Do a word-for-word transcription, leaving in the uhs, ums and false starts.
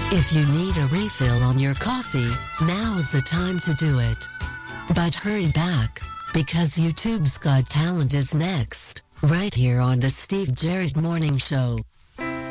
If you need a refill on your coffee, now's the time to do it. But hurry back, because YouTube's Got Talent is next, right here on the Steve Jarrett Morning Show.